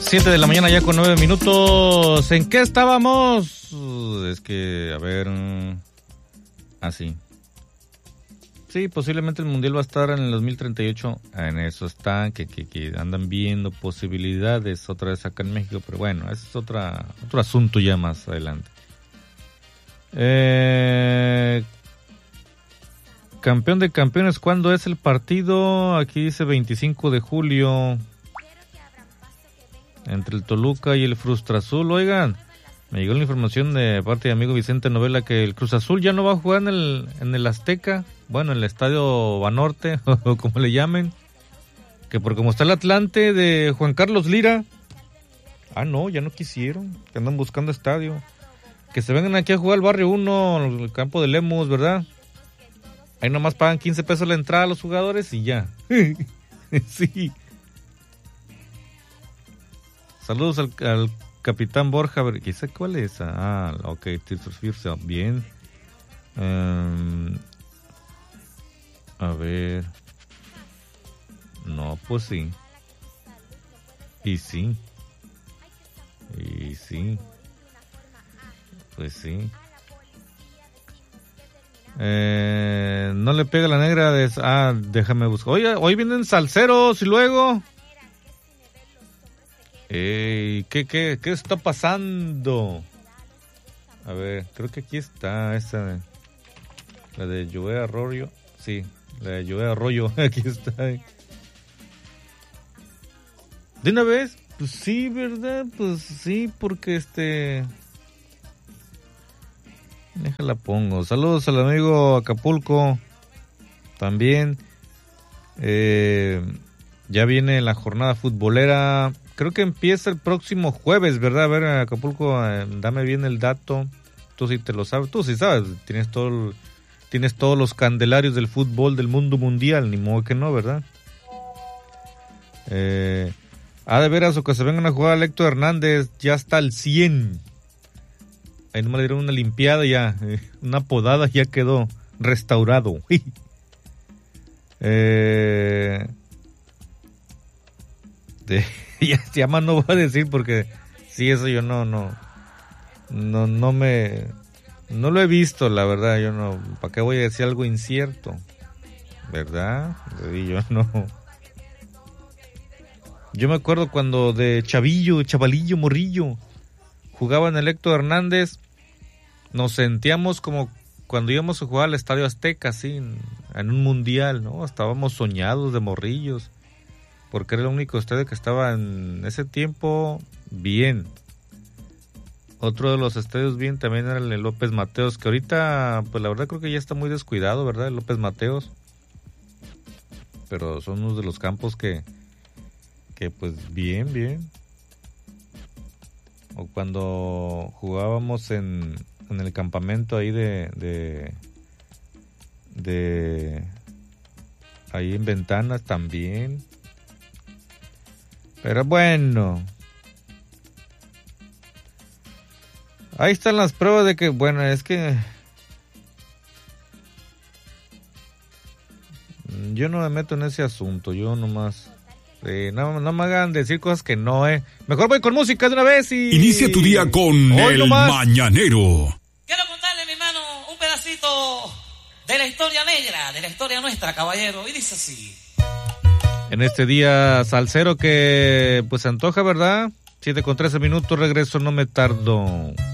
7 de la mañana ya con 9 minutos. ¿En qué estábamos? Es que, a ver... Así. Sí, posiblemente el Mundial va a estar en el 2038. En eso están, que andan viendo posibilidades otra vez acá en México. Pero bueno, ese es otro asunto ya más adelante. Campeón de campeones, ¿cuándo es el partido? Aquí dice 25 de julio. Entre el Toluca y el Frustra Azul. Oigan, me llegó la información de parte de amigo Vicente Novela que el Cruz Azul ya no va a jugar en el Azteca. Bueno, en el Estadio Banorte, o como le llamen. Que por como está el Atlante de Juan Carlos Lira. Ah, no, ya no quisieron. Que andan buscando estadio. Que se vengan aquí a jugar al Barrio 1, el campo de Lemus, ¿verdad? Ahí nomás pagan 15 pesos la entrada a los jugadores y ya. Sí. Saludos al capitán Borja. ¿Qué sé cuál es? Ah, ok, bien. A ver. No, pues sí. Y sí. Pues sí. No le pega la negra de... déjame buscar. Oye, hoy vienen salseros y luego... ¿Qué está pasando? A ver, creo que aquí está esa... La de Joe Arroyo. Sí, la de Joe Arroyo. Aquí está. ¿De una vez? Pues sí, ¿verdad? Pues sí, porque Déjala pongo. Saludos al amigo Acapulco. También. Ya viene la jornada futbolera. Creo que empieza el próximo jueves, ¿verdad? A ver, Acapulco, dame bien el dato. Tú sí te lo sabes. Tú sí sabes. Tienes todos los candelarios del fútbol del mundo mundial. Ni modo que no, ¿verdad? De veras, o que se vengan a jugar a Héctor Hernández. Ya está al 100. Ahí nomás le dieron una limpiada ya, una podada, ya quedó restaurado. Ya más no voy a decir porque sí, eso yo no lo he visto, la verdad. Yo no, ¿para qué voy a decir algo incierto? ¿Verdad? Yo no. Yo me acuerdo cuando de chavalillo, morrillo, jugaba en el Héctor Hernández, nos sentíamos como cuando íbamos a jugar al Estadio Azteca, así, en un mundial, ¿no? Estábamos soñados de morrillos, porque era el único estadio que estaba en ese tiempo bien. Otro de los estadios bien también era el de López Mateos, que ahorita, pues la verdad creo que ya está muy descuidado, ¿verdad? El López Mateos. Pero son unos de los campos que pues bien. O cuando jugábamos en el campamento ahí de ahí en Ventanas también. Pero bueno, ahí están las pruebas de que, bueno, es que yo no me meto en ese asunto, yo nomás... no me hagan decir cosas que no, Mejor voy con música de una vez y... Inicia tu día con El Mañanero. Quiero contarle, mi hermano, un pedacito de la historia negra, de la historia nuestra, caballero. Y dice así. En este día salsero que pues se antoja, ¿verdad? 7:13, regreso, no me tardo.